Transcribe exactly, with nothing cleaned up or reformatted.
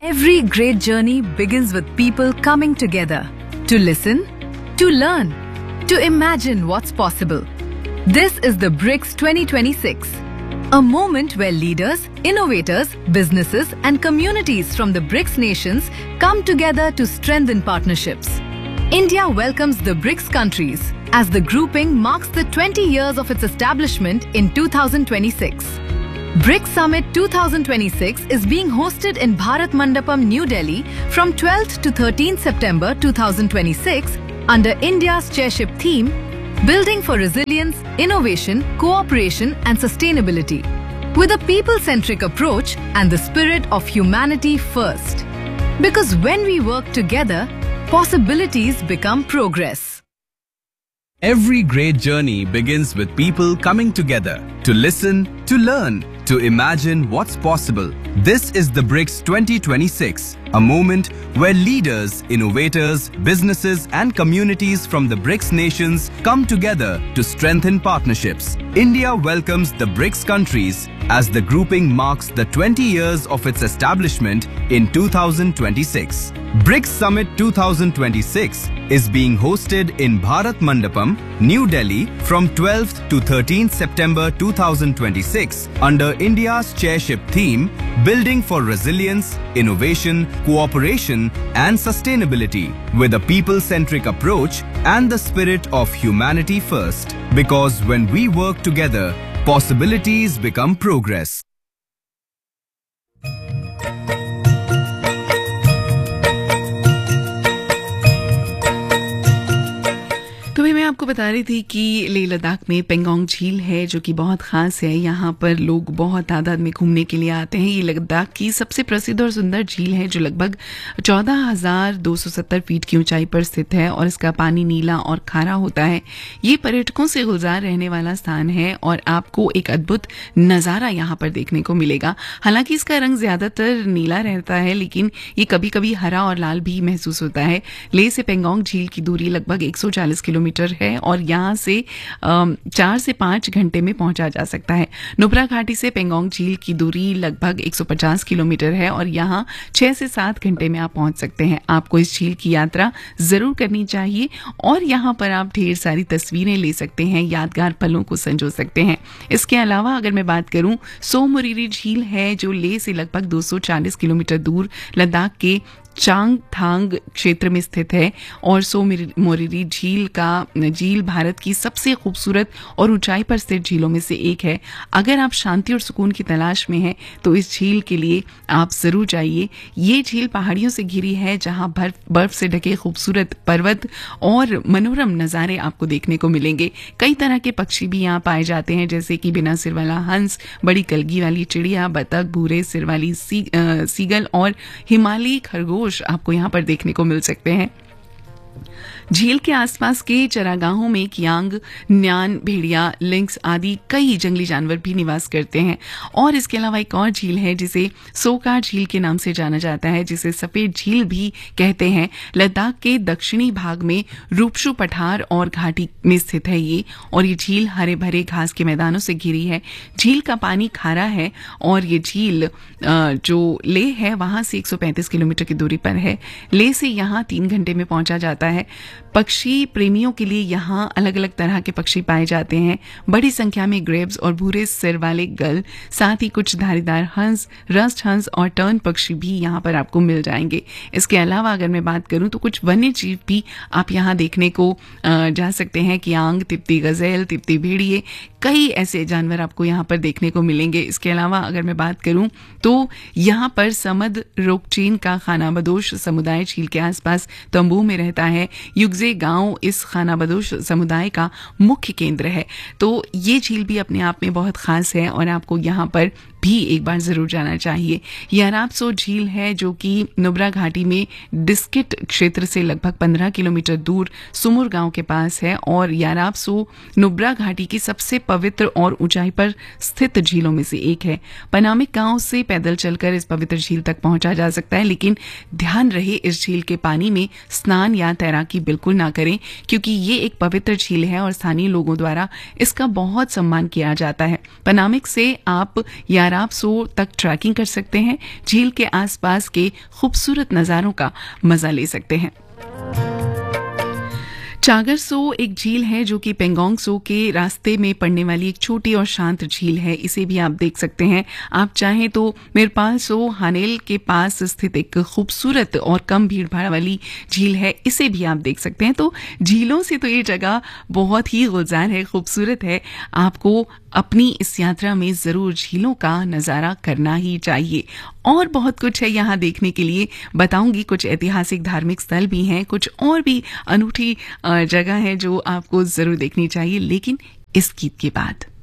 Every great journey begins with people coming together to listen, to learn, to imagine what's possible. This is the BRICS twenty twenty-six, a moment where leaders, innovators, businesses and communities from the BRICS nations come together to strengthen partnerships. India welcomes the BRICS countries as the grouping marks the twenty years of its establishment in two thousand twenty-six. BRICS Summit twenty twenty-six is being hosted in Bharat Mandapam, New Delhi from twelfth to thirteenth September two thousand twenty-six under India's chairship theme, Building for Resilience, Innovation, Cooperation and Sustainability, with a people-centric approach and the spirit of humanity first. Because when we work together, possibilities become progress. Every great journey begins with people coming together to listen, to learn, to imagine what's possible. This is the BRICS twenty twenty-six, a moment where leaders, innovators, businesses and communities from the BRICS nations come together to strengthen partnerships. India welcomes the BRICS countries as the grouping marks the twenty years of its establishment in two thousand twenty-six. BRICS Summit twenty twenty-six is being hosted in Bharat Mandapam, New Delhi from twelfth to thirteenth September two thousand twenty-six under India's chairship theme, Building for Resilience, Innovation, Cooperation and Sustainability, with a people-centric approach and the spirit of humanity first. Because when we work together, possibilities become progress. तो भाई मैं आपको बता रही थी कि लेह लद्दाख में पेंगोंग झील है जो कि बहुत खास है। यहाँ पर लोग बहुत तादाद में घूमने के लिए आते हैं। ये लद्दाख की सबसे प्रसिद्ध और सुंदर झील है जो लगभग चौदह हजार दो सौ सत्तर फीट की ऊंचाई पर स्थित है और इसका पानी नीला और खारा होता है। ये पर्यटकों से गुलजार रहने वाला स्थान है और आपको एक अद्भुत नज़ारा यहाँ पर देखने को मिलेगा। हालांकि इसका रंग ज्यादातर नीला रहता है, लेकिन ये कभी कभी हरा और लाल भी महसूस होता है। लेह से पेंगोंग झील की दूरी लगभग एक सौ चालीस किलोमीटर है और यहाँ से चार से पांच घंटे में पहुंचा जा सकता है। नुब्रा घाटी से पेंगोंग झील की दूरी लगभग एक सौ पचास किलोमीटर है और यहाँ छह से सात घंटे में आप पहुंच सकते हैं। आपको इस झील की यात्रा जरूर करनी चाहिए और यहाँ पर आप ढेर सारी तस्वीरें ले सकते हैं, यादगार पलों को संजो सकते हैं। इसके अलावा अगर मैं बात करूं, सो मोरिरी झील है जो लेह से लगभग दो सौ चालीस किलोमीटर दूर लद्दाख के चांगथांग क्षेत्र में स्थित है और सो मोरिरी झील का झील भारत की सबसे खूबसूरत और ऊंचाई पर स्थित झीलों में से एक है। अगर आप शांति और सुकून की तलाश में हैं तो इस झील के लिए आप जरूर जाइए। ये झील पहाड़ियों से घिरी है जहां बर्फ बर्फ से ढके खूबसूरत पर्वत और मनोरम नज़ारे आपको देखने को मिलेंगे। कई तरह के पक्षी भी यहाँ पाए जाते हैं, जैसे कि बिना सिर वाला हंस, बड़ी कलगी वाली चिड़िया, बतख, भूरे सिर वाली सी, आ, सीगल और हिमालयी खरगोश आपको यहाँ पर देखने को मिल सकते हैं। झील के आसपास के चरागाहों में कियांग, न्यान, भेड़िया, लिंक्स आदि कई जंगली जानवर भी निवास करते हैं। और इसके अलावा एक और झील है जिसे सोकार झील के नाम से जाना जाता है, जिसे सफेद झील भी कहते हैं। लद्दाख के दक्षिणी भाग में रूपशु पठार और घाटी में स्थित है ये और ये झील हरे भरे घास के मैदानों से घिरी है। झील का पानी खारा है और ये झील जो लेह है वहां से एक सौ पैंतीस किलोमीटर की दूरी पर है। लेह से यहाँ तीन घंटे में पहुंचा जाता है। पक्षी प्रेमियों के लिए यहाँ अलग अलग तरह के पक्षी पाए जाते हैं। बड़ी संख्या में ग्रेव्स और भूरे सिर वाले गल, साथ ही कुछ धारीदार हंस, रस्ट हंस और टर्न पक्षी भी यहाँ पर आपको मिल जाएंगे। इसके अलावा अगर मैं बात करूँ तो कुछ वन्य जीव भी आप यहाँ देखने को जा सकते हैं। कियांग, तिब्ती गजेल, तिब्ती भेड़िए, कई ऐसे जानवर आपको यहाँ पर देखने को मिलेंगे। इसके अलावा अगर मैं बात करूँ तो यहाँ पर समद रोकचीन का खानाबदोश समुदाय झील के आसपास तंबू में रहता है। युगजे गांव इस खानाबदोश समुदाय का मुख्य केंद्र है। तो ये झील भी अपने आप में बहुत खास है और आपको यहाँ पर भी एक बार जरूर जाना चाहिए। ये अराबसो झील है जो कि नुब्रा घाटी में डिस्किट क्षेत्र से लगभग पंद्रह किलोमीटर दूर सुमुर गांव के पास है और याराबसो नुब्रा घाटी की सबसे पवित्र और ऊंचाई पर स्थित झीलों में से एक है। पनामिक गांव से पैदल चलकर इस पवित्र झील तक पहुंचा जा सकता है, लेकिन ध्यान रहे इस झील के पानी में स्नान या तैराकी बिल्कुल ना करें, क्योंकि ये एक पवित्र झील है और स्थानीय लोगों द्वारा इसका बहुत सम्मान किया जाता है। पनामिक से आप या ताराब सो तक ट्रैकिंग कर सकते हैं, झील के आसपास के खूबसूरत नज़ारों का मजा ले सकते हैं। चागर सो एक झील है जो कि पेंगोंग सो के रास्ते में पड़ने वाली एक छोटी और शांत झील है। इसे भी आप देख सकते हैं। आप चाहें तो मिरपाल सो हानेल के पास स्थित एक खूबसूरत और कम भीड़ भाड़ वाली झील है, इसे भी आप देख सकते हैं। तो झीलों से तो ये जगह बहुत ही गुलजार है, खूबसूरत है। आपको अपनी इस यात्रा में जरूर झीलों का नज़ारा करना ही चाहिए। और बहुत कुछ है यहाँ देखने के लिए, बताऊंगी। कुछ ऐतिहासिक धार्मिक स्थल भी हैं, कुछ और भी अनूठी जगह है जो आपको जरूर देखनी चाहिए, लेकिन इस गीत के बाद।